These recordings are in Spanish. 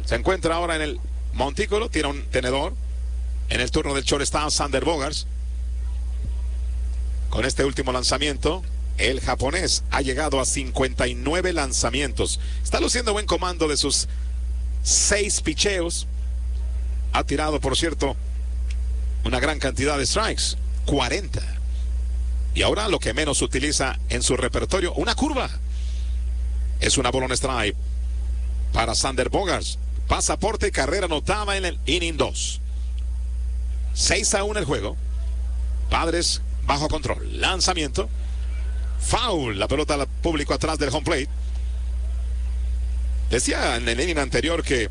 Se encuentra ahora en el montículo, tira un tenedor. En el turno del shortstop Xander Bogaerts. Con este último lanzamiento, el japonés ha llegado a 59 lanzamientos. Está luciendo buen comando de sus 6 picheos. Ha tirado, por cierto, una gran cantidad de strikes, 40. Y ahora lo que menos utiliza en su repertorio, una curva. Es una bola on strike para Xander Bogaerts. Pasaporte y carrera anotada en el inning 2. 6-1 el juego. Padres bajo control. Lanzamiento. Foul. La pelota al público atrás del home plate. Decía en el inning anterior que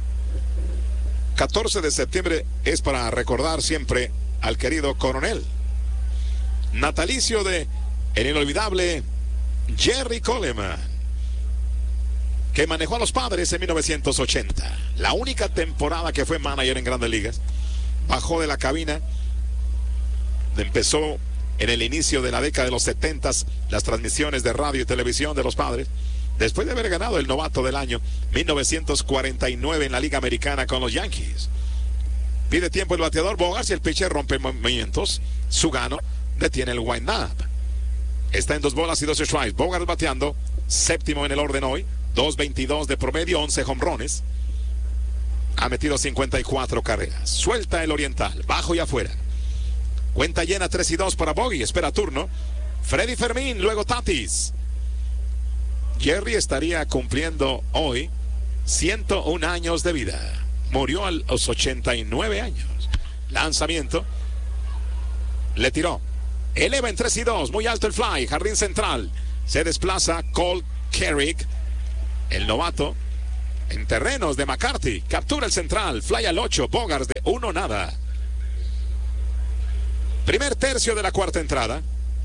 14 de septiembre es para recordar siempre al querido coronel. Natalicio de el inolvidable Jerry Coleman, que manejó a los Padres en 1980. La única temporada que fue manager en Grandes Ligas. Bajó de la cabina. Empezó en el inicio de la década de los 70 las transmisiones de radio y televisión de los Padres. Después de haber ganado el novato del año 1949 en la Liga Americana con los Yankees. Pide tiempo el bateador Bogaerts y el pitcher rompe movimientos. Sugano detiene el wind-up. Está en 2 bolas y 2 strikes. Bogaerts bateando, séptimo en el orden hoy. 2.22 de promedio, 11 jonrones. Ha metido 54 carreras. Suelta el oriental, bajo y afuera. Cuenta llena, 3-2 para Bogey. Espera turno. Freddy Fermín, luego Tatis. Jerry estaría cumpliendo hoy 101 años de vida. Murió a los 89 años. Lanzamiento. Le tiró. Eleva en 3-2. Muy alto el fly. Jardín central. Se desplaza Cole Kerrick, el novato, en terrenos de McCarthy. Captura el central. Fly al 8. Bogaerts de 1-0. Primer tercio de la cuarta entrada.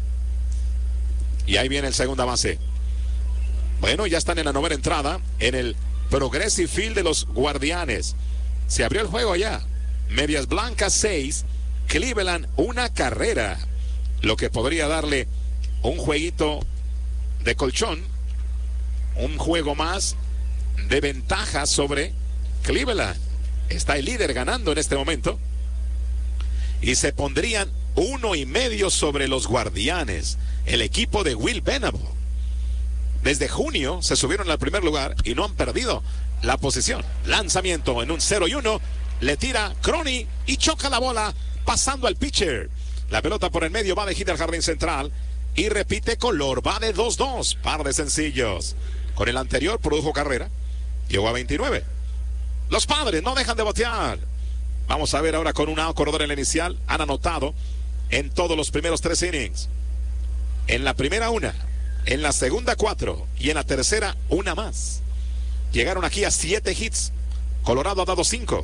Y ahí viene el segunda base. Bueno, ya están en la novena entrada. En el Progressive Field de los Guardianes. Se abrió el juego allá. Medias Blancas 6. Cleveland 1 carrera. Lo que podría darle un jueguito de colchón. Un juego más de ventaja sobre Cleveland. Está el líder ganando en este momento. Y se pondrían 1.5 sobre los Guardianes. El equipo de Will Venable. Desde junio se subieron al primer lugar y no han perdido la posición. Lanzamiento en un 0-1. Le tira Crony y choca la bola pasando al pitcher. La pelota por el medio va de hit al jardín central. Y repite color. Va de 2-2. Par de sencillos. Con el anterior produjo carrera. Llegó a 29. Los Padres no dejan de batear. Vamos a ver ahora con un out corredor en la inicial. Han anotado en todos los primeros 3 innings. En la primera 1. En la segunda 4. Y en la tercera 1 más. Llegaron aquí a 7 hits. Colorado ha dado 5.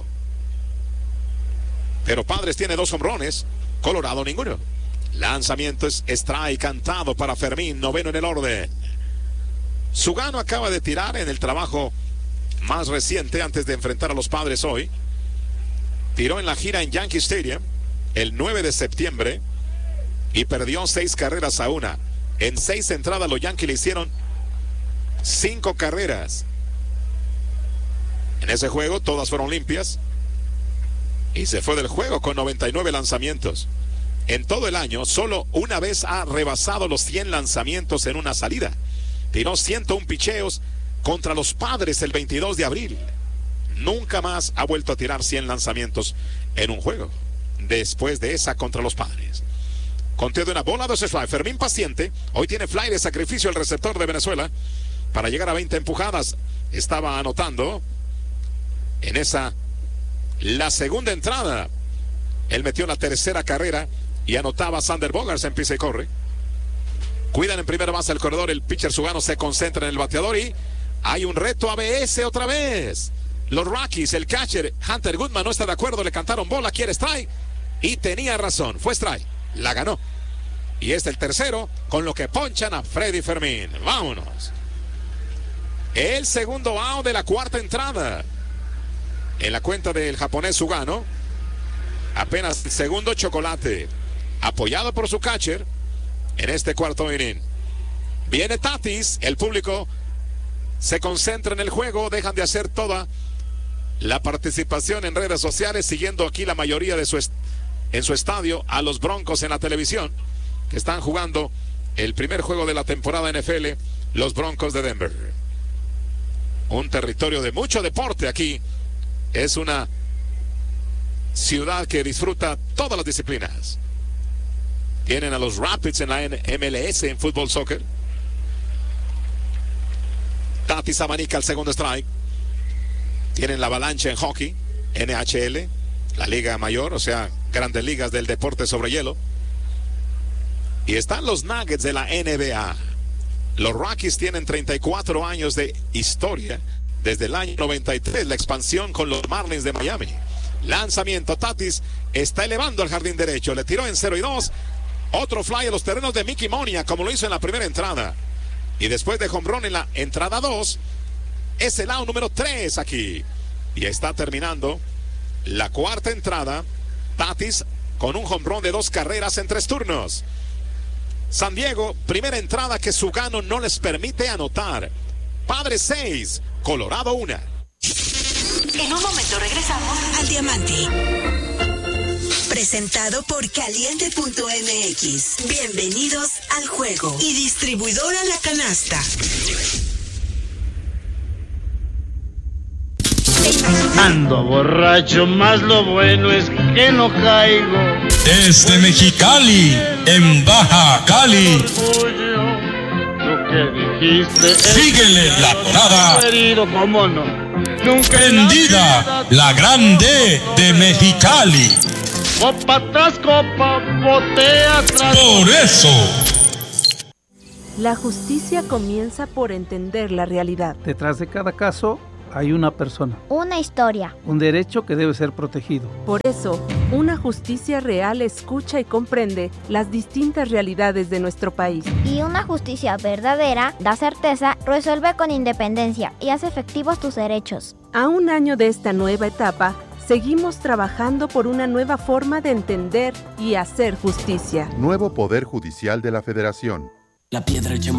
Pero Padres tiene 2 jonrones. Colorado ninguno. Lanzamiento es strike cantado para Fermín. Noveno en el orden. Sugano acaba de tirar en el trabajo más reciente antes de enfrentar a los Padres hoy. Tiró en la gira en Yankee Stadium el 9 de septiembre y perdió 6 carreras a 1. En 6 entradas los Yankees le hicieron 5 carreras. En ese juego todas fueron limpias y se fue del juego con 99 lanzamientos. En todo el año solo una vez ha rebasado los 100 lanzamientos en una salida. Tiró 101 picheos contra los Padres el 22 de abril. Nunca más ha vuelto a tirar 100 lanzamientos en un juego después de esa contra los Padres. Conteo de una bola, 2 strikes. Fermín paciente. Hoy tiene fly de sacrificio el receptor de Venezuela para llegar a 20 empujadas. Estaba anotando en esa la segunda entrada. Él metió la tercera carrera y anotaba Xander Bogaerts en pisa y corre. Cuidan en primera base el corredor. El pitcher Sugano se concentra en el bateador y hay un reto ABS otra vez. Los Rockies, el catcher Hunter Goodman no está de acuerdo. Le cantaron bola, quiere strike. Y tenía razón, fue strike. La ganó. Y es el tercero, con lo que ponchan a Freddy Fermín. Vámonos. El segundo out de la cuarta entrada. En la cuenta del japonés Sugano. Apenas el segundo chocolate. Apoyado por su catcher. En este cuarto inning. Viene Tatis. El público se concentra en el juego. Dejan de hacer toda la participación en redes sociales, siguiendo aquí la mayoría de en su estadio a los Broncos en la televisión, que están jugando el primer juego de la temporada NFL, los Broncos de Denver. Un territorio de mucho deporte aquí. Es una ciudad que disfruta todas las disciplinas. Tienen a los Rapids en la MLS en fútbol soccer. Tatis abanica el segundo strike. Tienen la Avalancha en hockey, NHL, la liga mayor, o sea, grandes ligas del deporte sobre hielo. Y están los Nuggets de la NBA. Los Rockies tienen 34 años de historia desde el año 93, la expansión con los Marlins de Miami. Lanzamiento, Tatis está elevando al jardín derecho, le tiró en 0-2. Otro fly a los terrenos de Mickey Monia, como lo hizo en la primera entrada. Y después de home run en la entrada 2, es el out número 3 aquí. Y está terminando la cuarta entrada. Tatis con un home run de 2 carreras en 3 turnos. San Diego, primera entrada que su gano no les permite anotar. Padres 6, Colorado 1. En un momento regresamos al Diamante. Presentado por Caliente.mx. Bienvenidos al juego. Y distribuidora La Canasta. Ando borracho, más lo bueno es que no caigo. Desde Mexicali, en Baja Cali. Lo que dijiste. Síguele la tonada. Querido, cómo no. Nunca Prendida, la grande de Mexicali. Copa tras copa, botea tras. Por eso. La justicia comienza por entender la realidad. Detrás de cada caso hay una persona. Una historia. Un derecho que debe ser protegido. Por eso, una justicia real escucha y comprende las distintas realidades de nuestro país. Y una justicia verdadera da certeza, resuelve con independencia y hace efectivos tus derechos. A un año de esta nueva etapa, seguimos trabajando por una nueva forma de entender y hacer justicia. Nuevo Poder Judicial de la Federación. La piedra